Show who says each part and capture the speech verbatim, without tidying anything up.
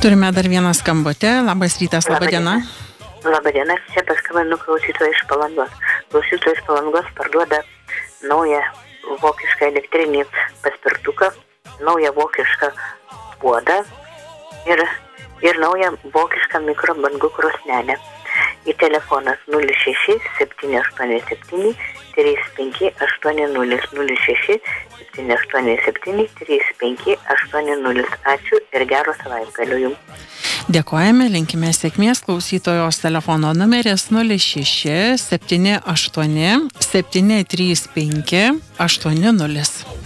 Speaker 1: Turime dar vieną skambutę. Labas rytas, laba diena.
Speaker 2: Labą dieną, čia paskambinu klausytoją iš Palangos. Klausytojas iš Palangos parduoda naują vokišką elektrinį paspirtuką, naują vokišką puodą ir, ir naują vokišką mikrobangų krosnelę. Į telefonas nulis šeši septyni aštuoni septyni trys penki aštuoni nulis nulis šeši septyni aštuoni septyni trys penki aštuoni nulis. Ačiū ir gero savaitgalio jums.
Speaker 1: Dėkojame, linkime sėkmės. Klausytojos telefono numeris nulis šeši septyni aštuoni septyni trys penki aštuoni nulis.